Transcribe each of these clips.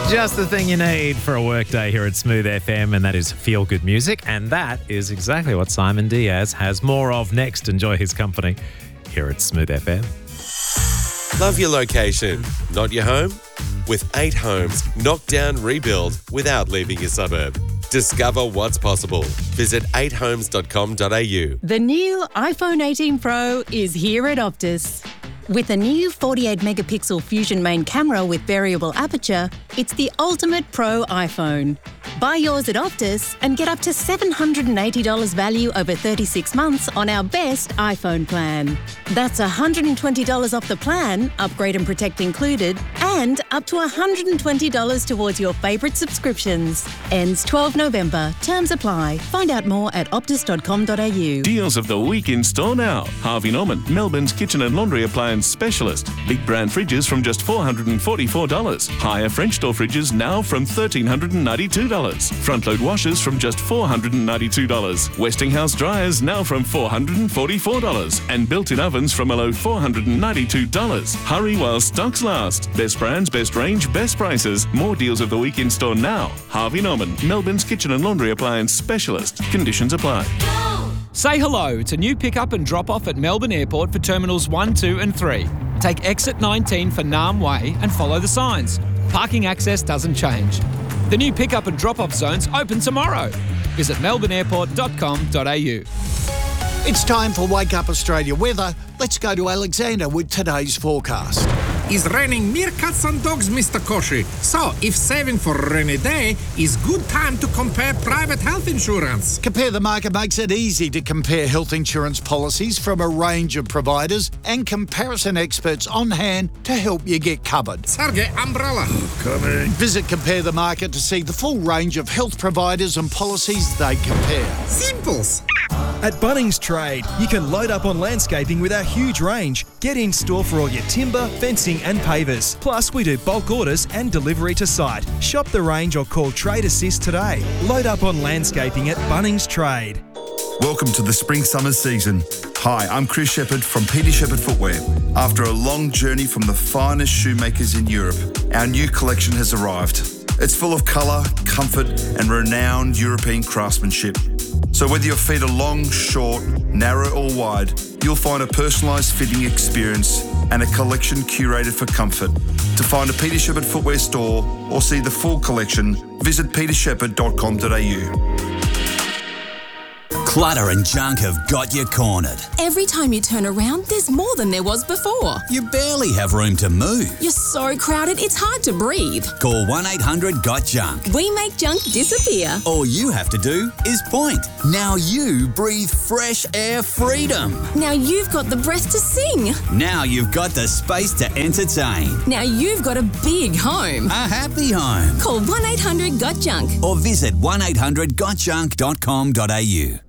Just the thing you need for a workday here at Smooth FM, and that is feel-good music. And that is exactly what Simon Diaz has more of next. Enjoy his company here at Smooth FM. Love your location, not your home? With 8 homes, knock down, rebuild without leaving your suburb. Discover what's possible. Visit 8homes.com.au. The new iPhone 18 Pro is here at Optus. With a new 48-megapixel Fusion main camera with variable aperture, it's the ultimate pro iPhone. Buy yours at Optus and get up to $780 value over 36 months on our best iPhone plan. That's $120 off the plan, upgrade and protect included, and up to $120 towards your favourite subscriptions. Ends 12 November. Terms apply. Find out more at optus.com.au. Deals of the week in store now. Harvey Norman, Melbourne's kitchen and laundry appliance specialist. Big brand fridges from just $444. Higher French door fridges now from $1,392. Front load washers from just $492. Westinghouse dryers now from $444. And built-in ovens from a low $492. Hurry while stocks last. Best brands, best range, best prices. More deals of the week in store now. Harvey Norman, Melbourne's kitchen and laundry appliance specialist. Conditions apply. Say hello to new pick-up and drop-off at Melbourne Airport for Terminals 1, 2 and 3. Take exit 19 for Nam Way and follow the signs. Parking access doesn't change. The new pick-up and drop-off zones open tomorrow. Visit melbourneairport.com.au. It's time for Wake Up Australia weather. Let's go to Alexander with today's forecast. It's raining meerkats and dogs, Mr. Koshi. So, if saving for a rainy day is good time to compare private health insurance. Compare the Market makes it easy to compare health insurance policies from a range of providers and comparison experts on hand to help you get covered. Sergey, umbrella. Coming. Visit Compare the Market to see the full range of health providers and policies they compare. Simples. At Bunnings Trade, you can load up on landscaping with our huge range. Get in store for all your timber, fencing and pavers. Plus, we do bulk orders and delivery to site. Shop the range or call Trade Assist today. Load up on landscaping at Bunnings Trade. Welcome to the spring-summer season. Hi, I'm Chris Shepherd from Peter Shepherd Footwear. After a long journey from the finest shoemakers in Europe, our new collection has arrived. It's full of colour, comfort and renowned European craftsmanship. So whether your feet are long, short, narrow or wide, you'll find a personalised fitting experience and a collection curated for comfort. To find a Peter Shepherd Footwear store or see the full collection, visit petershepherd.com.au. Clutter and junk have got you cornered. Every time you turn around, there's more than there was before. You barely have room to move. You're so crowded, it's hard to breathe. Call 1-800-GOT-JUNK. We make junk disappear. All you have to do is point. Now you breathe fresh air freedom. Now you've got the breath to sing. Now you've got the space to entertain. Now you've got a big home. A happy home. Call 1-800-GOT-JUNK. Or visit 1-800-GOTJUNK.com.au.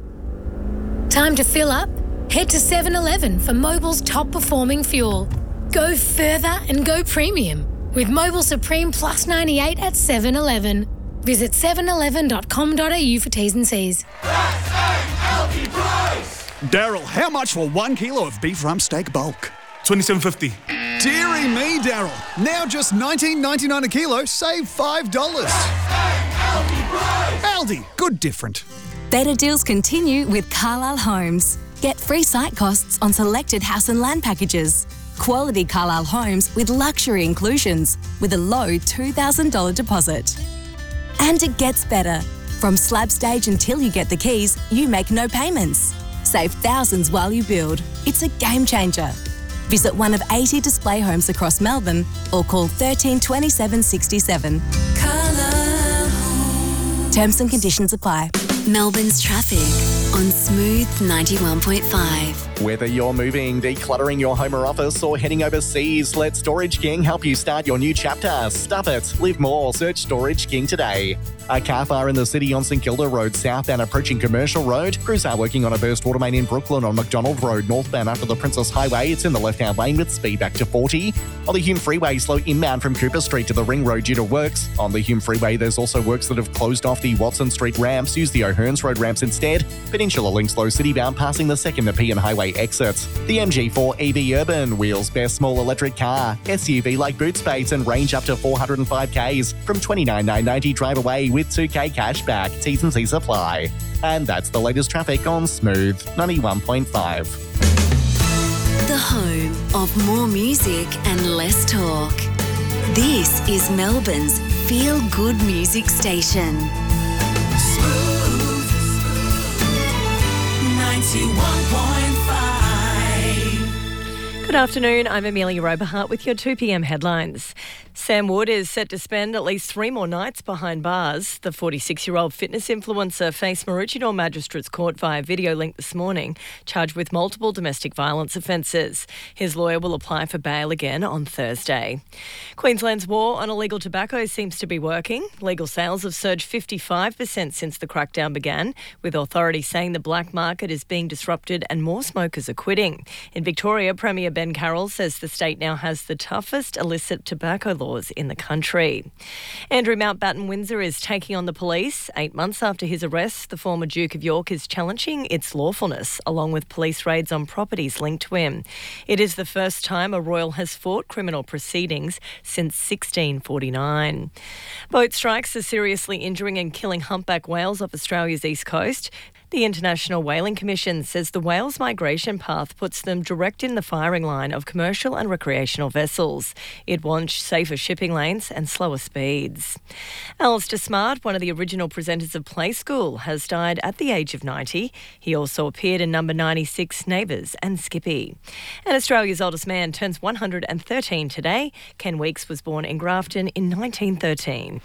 Time to fill up? Head to 7-Eleven for Mobil's top performing fuel. Go further and go premium with Mobil Supreme Plus 98 at 7-Eleven. Visit 7eleven.com.au for T's and C's. That's a healthy price! Daryl, how much for 1 kilo of beef rump steak bulk? $27.50. Deary me, Daryl. Now just $19.99 a kilo, save $5. That's a healthy price! Aldi, good different. Better deals continue with Carlisle Homes. Get free site costs on selected house and land packages. Quality Carlisle Homes with luxury inclusions with a low $2,000 deposit. And it gets better. From slab stage until you get the keys, you make no payments. Save thousands while you build. It's a game changer. Visit one of 80 display homes across Melbourne or call 13 27 67. Carlisle Homes. Terms and conditions apply. Melbourne's traffic on Smooth 91.5. Whether you're moving, decluttering your home or office, or heading overseas, let Storage King help you start your new chapter. Stuff it. Live more. Search Storage King today. A car fire in the city on St Kilda Road southbound approaching Commercial Road. Crews are working on a burst water main in Brooklyn on McDonald Road northbound after the Princess Highway. It's in the left-hand lane with speed back to 40. On the Hume Freeway, slow inbound from Cooper Street to the Ring Road due to works. On the Hume Freeway, there's also works that have closed off the Watson Street ramps. Use the O'Hearns Road ramps instead. But in Peninsula links low citybound passing the 2nd Nepean Highway exit. The MG4 EV Urban, wheels best small electric car, SUV like boot space and range up to 405 Ks from $29,990 drive away with 2K cash back. T's and C's apply. And that's the latest traffic on Smooth 91.5. The home of more music and less talk. This is Melbourne's Feel Good Music Station. Smooth 91.5. Good afternoon, I'm Amelia Roberhart with your 2 p.m. headlines. Sam Wood is set to spend at least 3 more nights behind bars. The 46-year-old fitness influencer faced Maroochydore Magistrates Court via video link this morning, charged with multiple domestic violence offences. His lawyer will apply for bail again on Thursday. Queensland's war on illegal tobacco seems to be working. Legal sales have surged 55% since the crackdown began, with authorities saying the black market is being disrupted and more smokers are quitting. In Victoria, Premier Ben Carroll says the state now has the toughest illicit tobacco laws in the country. Andrew Mountbatten Windsor is taking on the police. 8 months after his arrest, the former Duke of York is challenging its lawfulness, along with police raids on properties linked to him. It is the first time a royal has fought criminal proceedings since 1649. Boat strikes are seriously injuring and killing humpback whales off Australia's east coast. The International Whaling Commission says the whales' migration path puts them direct in the firing line of commercial and recreational vessels. It wants safer shipping lanes and slower speeds. Alistair Smart, one of the original presenters of Play School, has died at the age of 90. He also appeared in number 96, Neighbours and Skippy. And Australia's oldest man turns 113 today. Ken Weeks was born in Grafton in 1913.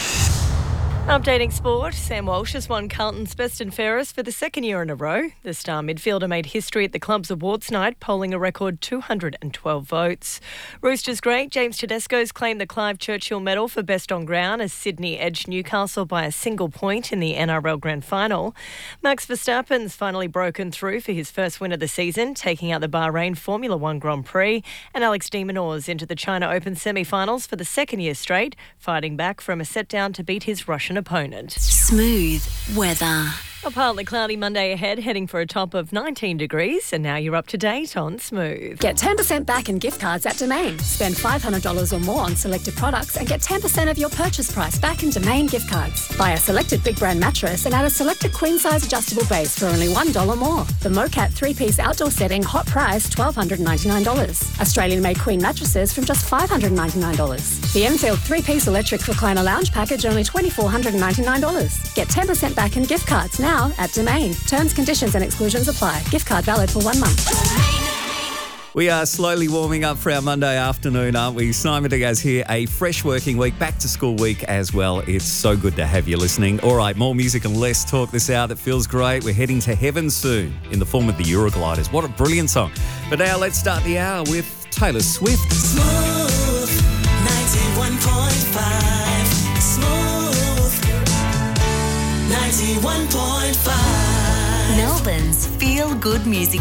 Updating sport, Sam Walsh has won Carlton's Best and Fairest for the second year in a row. The star midfielder made history at the club's awards night, polling a record 212 votes. Roosters great James Tedesco's claimed the Clive Churchill Medal for Best on Ground as Sydney edged Newcastle by a single point in the NRL Grand Final. Max Verstappen's finally broken through for his first win of the season, taking out the Bahrain Formula One Grand Prix. And Alex de Minaur's into the China Open semi-finals for the second year straight, fighting back from a set-down to beat his Russian opponent. Smooth weather. A partly cloudy Monday ahead, heading for a top of 19 degrees. And now you're up to date on Smooth. Get 10% back in gift cards at Domain. Spend $500 or more on selected products and get 10% of your purchase price back in Domain gift cards. Buy a selected big brand mattress and add a selected queen size adjustable base for only $1 more. The Mocat 3-piece outdoor setting, hot price $1,299. Australian made queen mattresses from just $599. The Enfield 3-piece electric recliner lounge package, only $2,499. Get 10% back in gift cards now at Domain. Terms, conditions and exclusions apply. Gift card valid for 1 month. We are slowly warming up for our Monday afternoon, aren't we? Simon Diaz here, a fresh working week, back to school week as well. It's so good to have you listening. All right, more music and less talk this hour. That feels great. We're heading to heaven soon in the form of the Eurogliders. What a brilliant song. But now let's start the hour with Taylor Swift. Smooth 91.5. Smooth 91.5. Melbourne's Feel Good Music